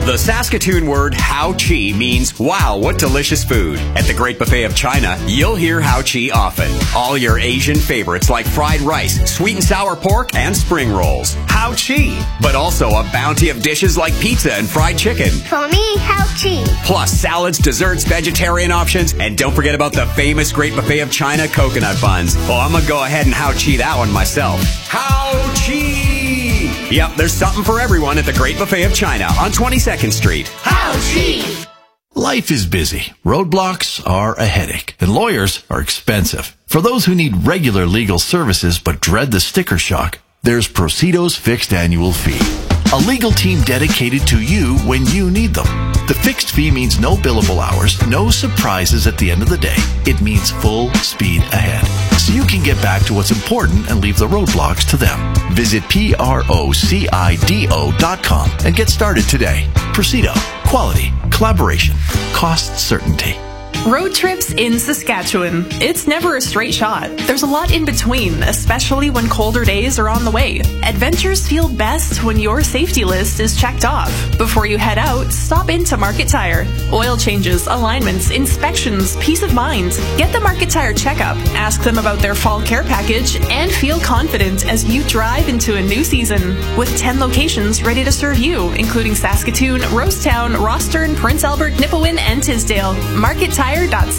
The Saskatoon word Hao Chi means, wow, what delicious food. At the Great Buffet of China, you'll hear Hao Chi often. All your Asian favorites like fried rice, sweet and sour pork, and spring rolls. Hao Chi. But also a bounty of dishes like pizza and fried chicken. For me, Hao Chi. Plus salads, desserts, vegetarian options, and don't forget about the famous Great Buffet of China coconut buns. Oh, I'm gonna go ahead and Hao Chi that one myself. Hao Chi! Yep, there's something for everyone at the Great Buffet of China on 22nd Street. Hao Chi! Life is busy. Roadblocks are a headache, and lawyers are expensive. For those who need regular legal services but dread the sticker shock, there's Procedo's fixed annual fee. A legal team dedicated to you when you need them. The fixed fee means no billable hours, no surprises at the end of the day. It means full speed ahead, so you can get back to what's important and leave the roadblocks to them. Visit PROCIDO.com and get started today. Procedo. Quality, collaboration, cost certainty. Road trips in Saskatchewan. It's never a straight shot. There's a lot in between, especially when colder days are on the way. Adventures feel best when your safety list is checked off. Before you head out, stop into Market Tire. Oil changes, alignments, inspections, peace of mind. Get the Market Tire checkup, ask them about their fall care package, and feel confident as you drive into a new season. With 10 locations ready to serve you, including Saskatoon, Rosetown, Rostern, Prince Albert, Nipawin, and Tisdale. MarketTire.ca.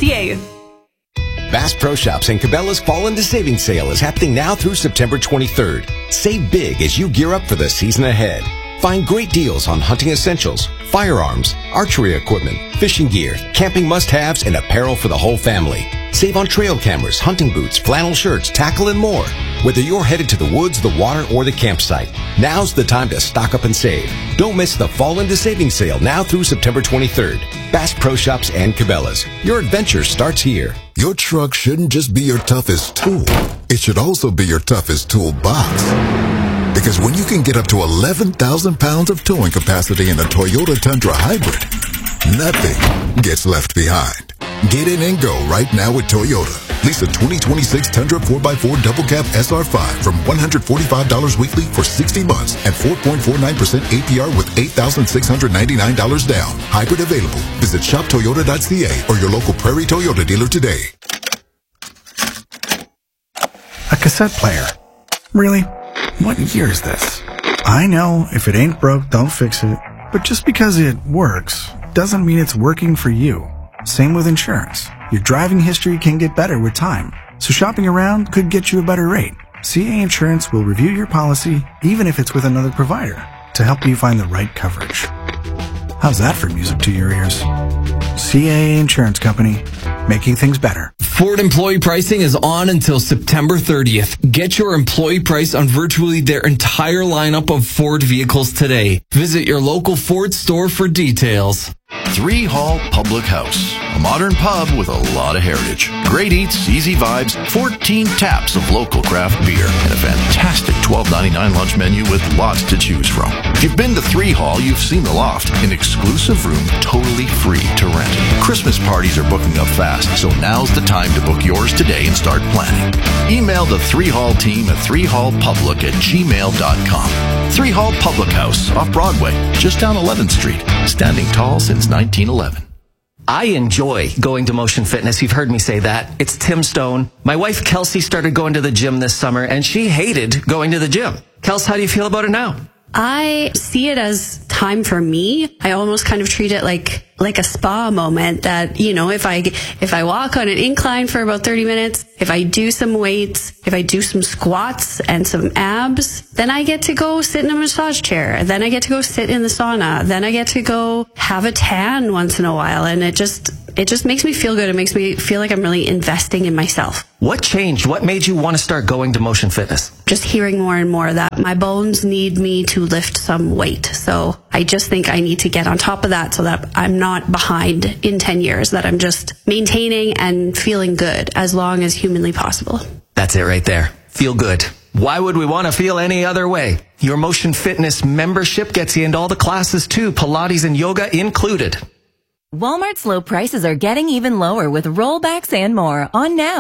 Bass Pro Shops and Cabela's Fall into Savings Sale is happening now through September 23rd. Save big as you gear up for the season ahead. Find great deals on hunting essentials, firearms, archery equipment, fishing gear, camping must-haves, and apparel for the whole family. Save on trail cameras, hunting boots, flannel shirts, tackle, and more. Whether you're headed to the woods, the water, or the campsite, now's the time to stock up and save. Don't miss the Fall into Savings Sale now through September 23rd. Bass Pro Shops and Cabela's. Your adventure starts here. Your truck shouldn't just be your toughest tool. It should also be your toughest toolbox. Because when you can get up to 11,000 pounds of towing capacity in a Toyota Tundra Hybrid, nothing gets left behind. Get in and go right now with Toyota. Lease a 2026 Tundra 4x4 Double Cab SR5 from $145 weekly for 60 months at 4.49% APR with $8,699 down. Hybrid available. Visit shoptoyota.ca or your local Prairie Toyota dealer today. A cassette player. Really? What year is this? I know, if it ain't broke, don't fix it. But just because it works doesn't mean it's working for you. Same with insurance. Your driving history can get better with time. So shopping around could get you a better rate. CA Insurance will review your policy, even if it's with another provider, to help you find the right coverage. How's that for music to your ears? CA Insurance Company, making things better. Ford employee pricing is on until September 30th. Get your employee price on virtually their entire lineup of Ford vehicles today. Visit your local Ford store for details. 3 Hall Public House, a modern pub with a lot of heritage. Great eats, easy vibes, 14 taps of local craft beer, and a fantastic $12.99 lunch menu with lots to choose from. If you've been to 3 Hall, you've seen the loft, an exclusive room totally free to rent. Christmas parties are booking up fast, so now's the time to book yours today and start planning. Email the 3 Hall team at 3hallpublic@gmail.com. 3 Hall Public House, off Broadway, just down 11th Street, standing tall since 1911. I enjoy going to Motion Fitness. You've heard me say that. It's Tim Stone. My wife, Kelsey, started going to the gym this summer, and she hated going to the gym. Kels, how do you feel about it now? I see it as time for me. I almost kind of treat it like a spa moment that, you know, if I walk on an incline for about 30 minutes, if I do some weights, if I do some squats and some abs, then I get to go sit in a massage chair. Then I get to go sit in the sauna. Then I get to go have a tan once in a while. And it just makes me feel good. It makes me feel like I'm really investing in myself. What changed? What made you want to start going to Motion Fitness? Just hearing more and more that my bones need me to lift some weight. So I just think I need to get on top of that so that I'm not behind in 10 years, that I'm just maintaining and feeling good as long as humanly possible. That's it right there. Feel good. Why would we want to feel any other way? Your Motion Fitness membership gets you into all the classes too, Pilates and yoga included. Walmart's low prices are getting even lower with rollbacks and more on now.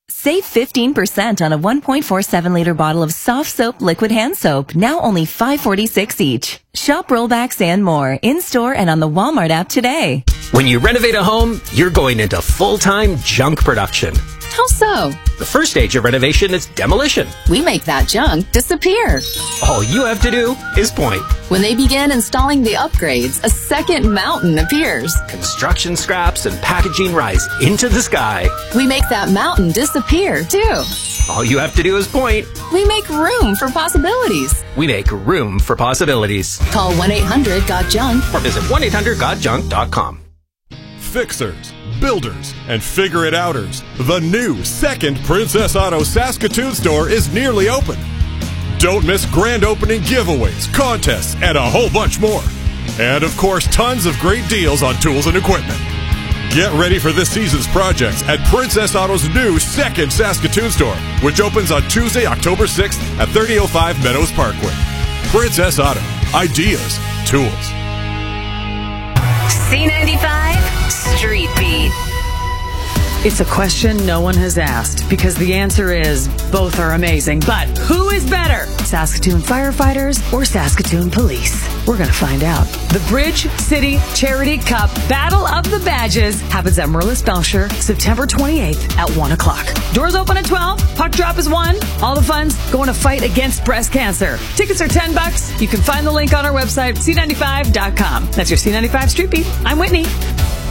Save 15% on a 1.47-liter bottle of soft soap liquid hand soap, now only $5.46 each. Shop rollbacks and more in-store and on the Walmart app today. When you renovate a home, you're going into full-time junk production. How so? The first stage of renovation is demolition. We make that junk disappear. All you have to do is point. When they begin installing the upgrades, a second mountain appears. Construction scraps and packaging rise into the sky. We make that mountain disappear, too. All you have to do is point. We make room for possibilities. We make room for possibilities. Call 1-800-GOT-JUNK or visit 1-800-GOT-JUNK.com. Fixers, builders, and figure-it-outers. The new second Princess Auto Saskatoon store is nearly open. Don't miss grand opening giveaways, contests, and a whole bunch more. And of course, tons of great deals on tools and equipment. Get ready for this season's projects at Princess Auto's new second Saskatoon store, which opens on Tuesday, October 6th at 3005 Meadows Parkway. Princess Auto. Ideas. Tools. C95 Street Beat. It's a question no one has asked because the answer is both are amazing. But who is better? Saskatoon firefighters or Saskatoon police? We're going to find out. The Bridge City Charity Cup Battle of the Badges happens at Merlis Belcher, September 28th at 1 o'clock. Doors open at 12. Puck drop is 1. All the funds going to fight against breast cancer. Tickets are $10. You can find the link on our website, c95.com. That's your C95 Street Beat. I'm Whitney.